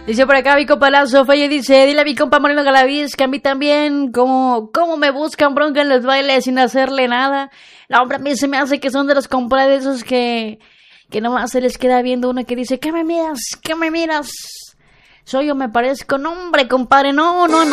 Dice por acá mi compa Lazo Felle, dice, dile a mi compa Moreno Galaviz que a mí también, como me buscan bronca en los bailes sin hacerle nada. No, hombre, a mí se me hace que son de los compadres de esos que nomás se les queda viendo uno que dice, ¿qué me miras? ¿Qué me miras? ¿Soy yo me parezco? No, hombre, compadre, no.